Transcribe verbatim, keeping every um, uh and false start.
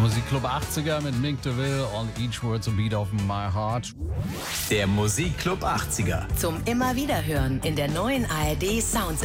Musikclub achtziger mit Mink DeVille und Each Word's a Beat of My Heart. Der Musikclub achtziger. Zum immer wieder hören in der neuen A R D Sounds